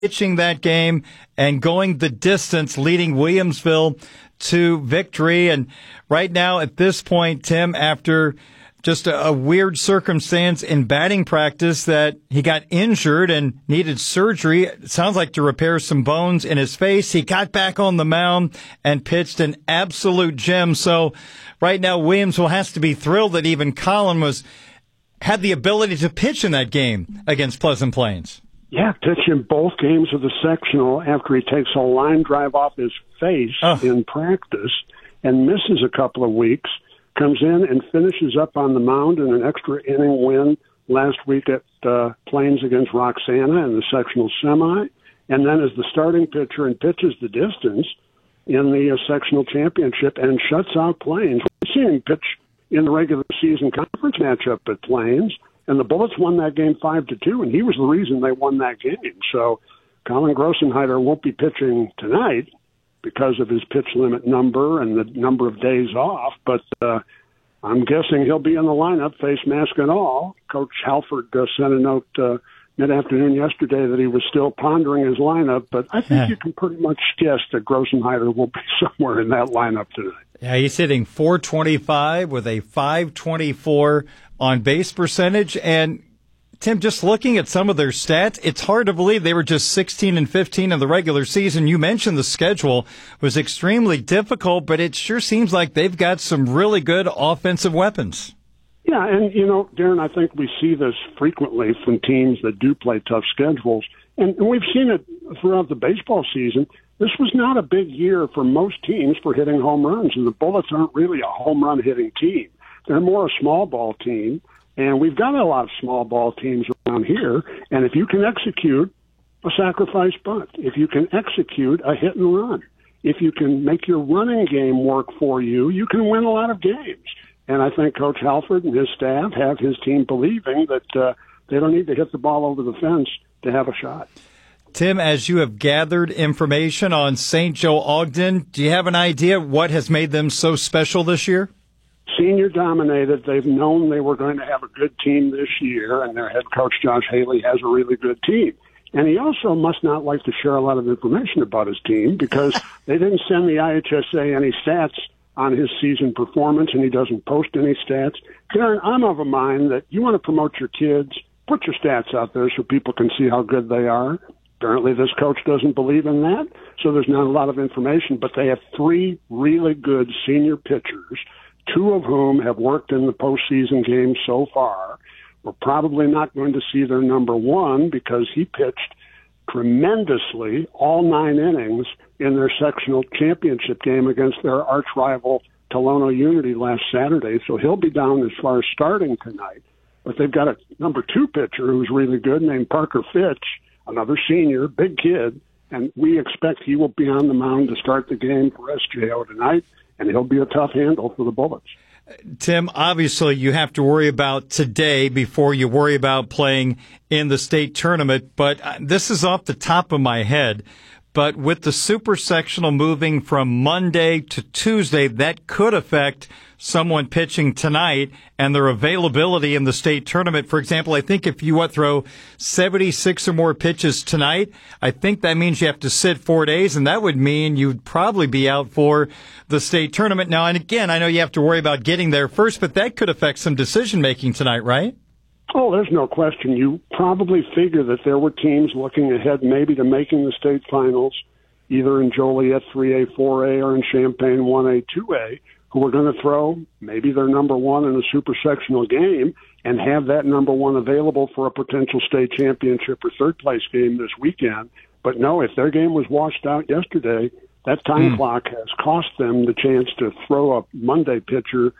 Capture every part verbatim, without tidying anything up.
pitching that game and going the distance, leading Williamsville to victory. And right now, at this point, Tim, after just a, a weird circumstance in batting practice that he got injured and needed surgery, it sounds like to repair some bones in his face, he got back on the mound and pitched an absolute gem. So right now, Williamsville has to be thrilled that even Colin was had the ability to pitch in that game against Pleasant Plains. Yeah, pitch in both games of the sectional after he takes a line drive off his face oh. in practice and misses a couple of weeks, comes in and finishes up on the mound in an extra inning win last week at uh, Plains against Roxana in the sectional semi, and then is the starting pitcher and pitches the distance in the uh, sectional championship and shuts out Plains. We've seen him pitch in the regular season conference matchup at Plains, and the Bullets won that game five to two, and he was the reason they won that game. So Colin Grossenheider won't be pitching tonight because of his pitch limit number and the number of days off, but uh, I'm guessing he'll be in the lineup, face mask and all. Coach Halford uh, sent a note uh, mid-afternoon yesterday that he was still pondering his lineup, but I think yeah. you can pretty much guess that Grossenheider will be somewhere in that lineup tonight. Yeah, he's hitting four twenty-five with a five twenty-four on base percentage. And Tim, just looking at some of their stats, it's hard to believe they were just sixteen and fifteen in the regular season. You mentioned the schedule was extremely difficult, but it sure seems like they've got some really good offensive weapons. Yeah, and, you know, Darren, I think we see this frequently from teams that do play tough schedules, and, and we've seen it throughout the baseball season. This was not a big year for most teams for hitting home runs, and the Bullets aren't really a home run hitting team. They're more a small ball team, and we've got a lot of small ball teams around here, and if you can execute a sacrifice bunt, if you can execute a hit and run, if you can make your running game work for you, you can win a lot of games. And I think Coach Halford and his staff have his team believing that uh, they don't need to hit the ball over the fence to have a shot. Tim, as you have gathered information on Saint Joe Ogden, do you have an idea what has made them so special this year? Senior dominated. They've known they were going to have a good team this year, and their head coach, Josh Haley, has a really good team. And he also must not like to share a lot of information about his team because they didn't send the I H S A any stats on his season performance, and he doesn't post any stats. Darren, I'm of a mind that you want to promote your kids, put your stats out there so people can see how good they are. Apparently this coach doesn't believe in that, so there's not a lot of information, but they have three really good senior pitchers, two of whom have worked in the postseason games so far. We're probably not going to see their number one because he pitched tremendously all nine innings in their sectional championship game against their arch rival Tolono Unity last Saturday. So he'll be down as far as starting tonight. But they've got a number two pitcher who's really good named Parker Fitch, another senior, big kid, and we expect he will be on the mound to start the game for S J O tonight, and he'll be a tough handle for the Bullets. Tim, obviously you have to worry about today before you worry about playing in the state tournament, but this is off the top of my head. But with the super sectional moving from Monday to Tuesday, that could affect someone pitching tonight and their availability in the state tournament. For example, I think if you want to throw seventy-six or more pitches tonight, I think that means you have to sit four days, and that would mean you'd probably be out for the state tournament. Now, and again, I know you have to worry about getting there first, but that could affect some decision-making tonight, right? Oh, there's no question. You probably figure that there were teams looking ahead maybe to making the state finals, either in Joliet three A, four A, or in Champaign one A, two A, who were going to throw maybe their number one in a super sectional game and have that number one available for a potential state championship or third place game this weekend. But no, if their game was washed out yesterday, that time mm. clock has cost them the chance to throw a Monday pitcher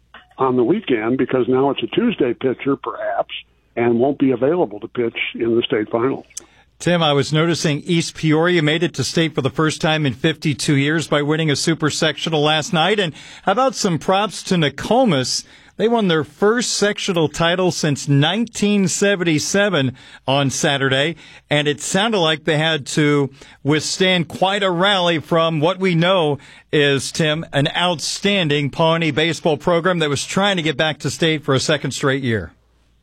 on the weekend because now it's a Tuesday pitcher, perhaps, and won't be available to pitch in the state finals. Tim, I was noticing East Peoria made it to state for the first time in fifty-two years by winning a super sectional last night. And how about some props to Nokomis? They won their first sectional title since nineteen seventy-seven on Saturday, and it sounded like they had to withstand quite a rally from what we know is, Tim, an outstanding Pawnee baseball program that was trying to get back to state for a second straight year.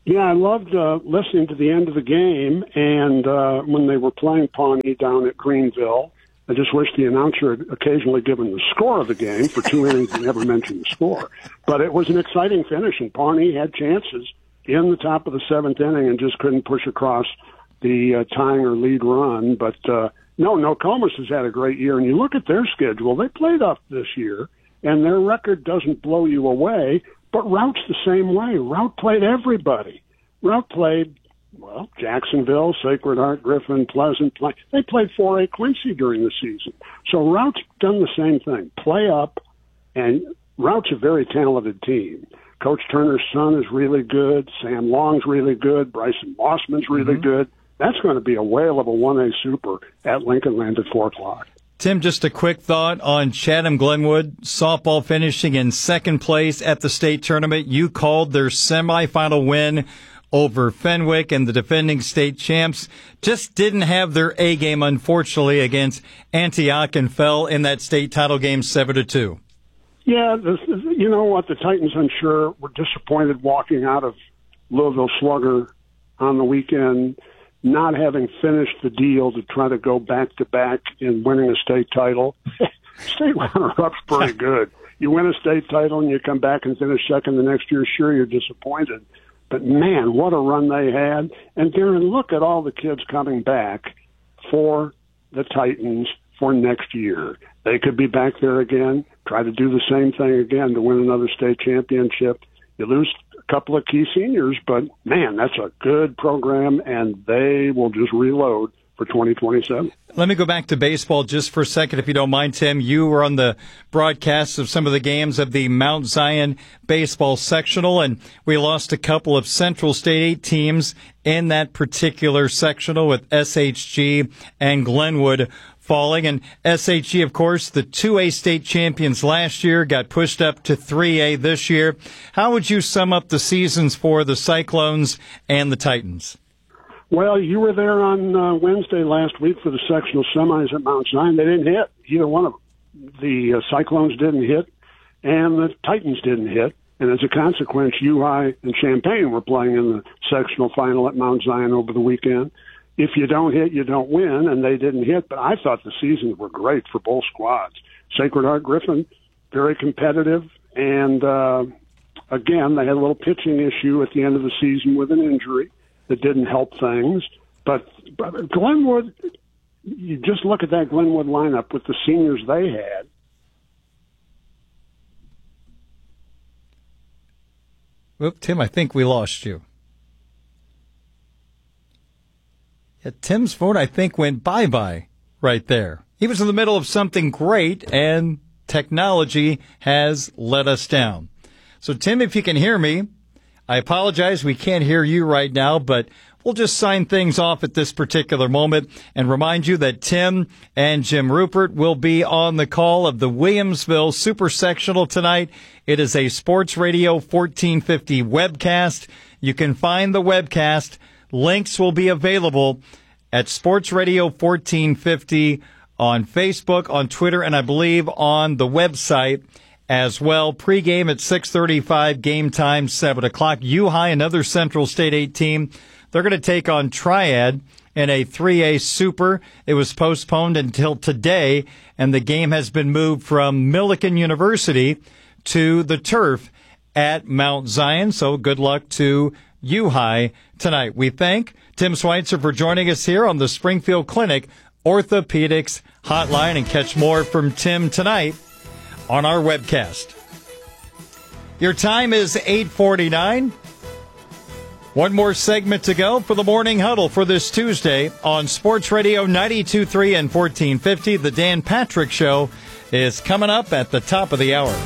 Yeah, I loved uh, listening to the end of the game, and uh, when they were playing Pawnee down at Greenville, I just wish the announcer had occasionally given the score of the game. For two innings, he never mentioned the score. But it was an exciting finish, and Pawnee had chances in the top of the seventh inning and just couldn't push across the uh, tying or lead run. But, uh, no, Nokomis has had a great year, and you look at their schedule. They played up this year, and their record doesn't blow you away, but Rout's the same way. Rout played everybody. Rout played, well, Jacksonville, Sacred Heart, Griffin, Pleasant. Play. They played four A Quincy during the season. So Rout's done the same thing. Play up, and Rout's a very talented team. Coach Turner's son is really good. Sam Long's really good. Bryson Mossman's really mm-hmm. good. That's going to be a whale of a one A super at Lincoln Land at four o'clock. Tim, just a quick thought on Chatham Glenwood softball finishing in second place at the state tournament. You called their semifinal win over Fenwick, and the defending state champs just didn't have their A game, unfortunately, against Antioch, and fell in that state title game seven to two. Yeah, this, you know what? The Titans, I'm sure, were disappointed walking out of Louisville Slugger on the weekend, not having finished the deal to try to go back-to-back in winning a state title. State runner-up's pretty good. You win a state title and you come back and finish second the next year, sure, you're disappointed. But, man, what a run they had. And, Darren, look at all the kids coming back for the Titans for next year. They could be back there again, try to do the same thing again to win another state championship. You lose a couple of key seniors, but, man, that's a good program, and they will just reload for twenty twenty-seven. Let me go back to baseball just for a second, if you don't mind, Tim. You were on the broadcast of some of the games of the Mount Zion baseball sectional, and we lost a couple of Central State eight teams in that particular sectional with S H G and Glenwood falling. And S H G, of course, the two A state champions last year, got pushed up to three A this year. How would you sum up the seasons for the Cyclones and the Titans? Well, you were there on uh, Wednesday last week for the sectional semis at Mount Zion. They didn't hit. Either one of them. The uh, Cyclones didn't hit, and the Titans didn't hit. And as a consequence, U I and Champaign were playing in the sectional final at Mount Zion over the weekend. If you don't hit, you don't win, and they didn't hit. But I thought the seasons were great for both squads. Sacred Heart Griffin, very competitive, and uh, again, they had a little pitching issue at the end of the season with an injury that didn't help things. But, but Glenwood, you just look at that Glenwood lineup with the seniors they had. Oop, Tim, I think we lost you. Yeah, Tim's phone, I think, went bye-bye right there. He was in the middle of something great, and technology has let us down. So, Tim, if you can hear me, I apologize. We can't hear you right now, but we'll just sign things off at this particular moment and remind you that Tim and Jim Rupert will be on the call of the Williamsville Super Sectional tonight. It is a Sports Radio fourteen fifty webcast. You can find the webcast. Links will be available at Sports Radio fourteen fifty on Facebook, on Twitter, and I believe on the website as well. Pre-game at six thirty-five, game time seven o'clock. U-High, another Central State eight team. They're going to take on Triad in a three A Super. It was postponed until today, and the game has been moved from Millikan University to the turf at Mount Zion. So good luck to U-High tonight. We thank Tim Schweitzer for joining us here on the Springfield Clinic Orthopedics Hotline, and catch more from Tim tonight on our webcast. Your time is eight forty-nine. One more segment to go for the Morning Huddle for this Tuesday on Sports Radio ninety-two point three and fourteen fifty. The Dan Patrick Show is coming up at the top of the hour.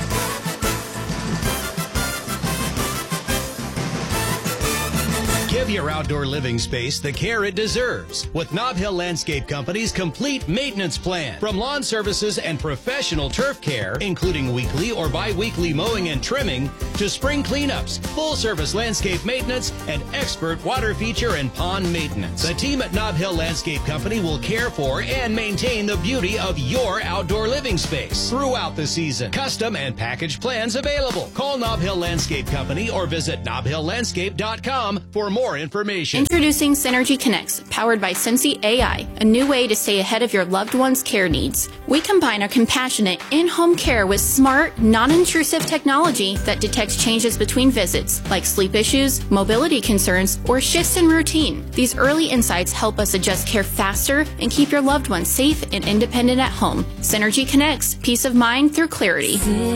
Give your outdoor living space the care it deserves with Nob Hill Landscape Company's complete maintenance plan. From lawn services and professional turf care, including weekly or bi-weekly mowing and trimming, to spring cleanups, full-service landscape maintenance, and expert water feature and pond maintenance. The team at Nob Hill Landscape Company will care for and maintain the beauty of your outdoor living space throughout the season. Custom and package plans available. Call Nob Hill Landscape Company or visit nob hill landscape dot com for more information. Introducing Synergy Connects, powered by Sensi A I, a new way to stay ahead of your loved one's care needs. We combine our compassionate in-home care with smart, non-intrusive technology that detects changes between visits, like sleep issues, mobility concerns, or shifts in routine. These early insights help us adjust care faster and keep your loved ones safe and independent at home. Synergy Connects, peace of mind through clarity.